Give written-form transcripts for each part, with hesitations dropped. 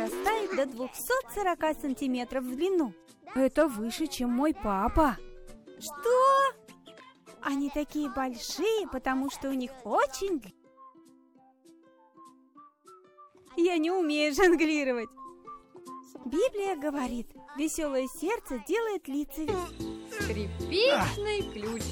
вырастает до 240 сантиметров в длину. Это выше, чем мой папа. Что? Они такие большие, потому что у них очень... Я не умею жонглировать. Библия говорит, веселое сердце делает лица веселее. Скрипичный ключ.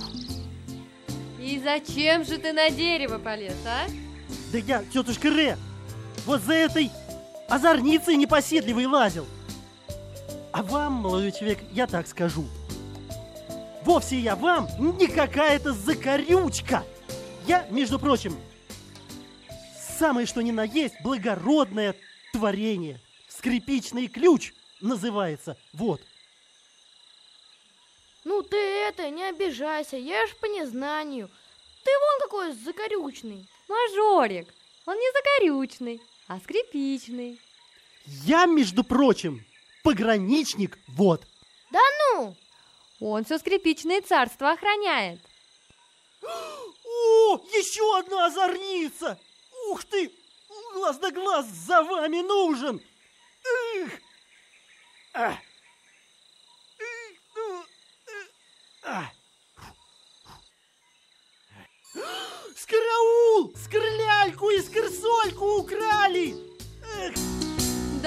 И зачем же ты на дерево полез, а? Да я, тетушка Ре, вот за этой озорницей непоседливой лазил. А вам, молодой человек, я так скажу. Вовсе я вам не какая-то закорючка. Я, между прочим, самое что ни на есть благородное творение. Скрипичный ключ называется. Вот. Ну ты не обижайся, я ж по незнанию. Ты вон какой закорючный. Мажорик, он не закорючный, а скрипичный. Я, между прочим, пограничник, вот. Да ну! Он все скрипичное царство охраняет. О, еще одна озорница! Ух ты! Глаз да глаз за вами нужен! Эх! А! Скараул! Скрляльку и скорсольку украли! Эх!